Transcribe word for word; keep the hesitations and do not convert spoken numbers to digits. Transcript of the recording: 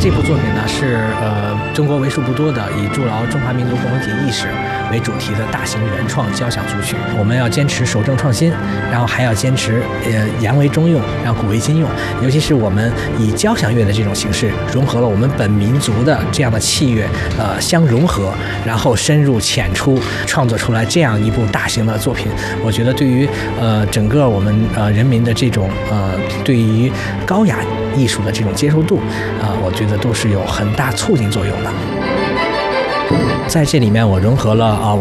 这部作品呢是呃中国为数不多的以筑牢中华民族共同体意识为主题的大型原创交响组曲。我们要坚持守正创新，然后还要坚持呃洋为中用，让古为今用。尤其是我们以交响乐的这种形式，融合了我们本民族的这样的器乐，呃相融合，然后深入浅出，创作出来这样一部大型的作品。我觉得对于呃整个我们呃人民的这种呃对于高雅艺术的这种接受度啊、呃，我觉得都是有很大促进作用的。在这里面，我融合了啊。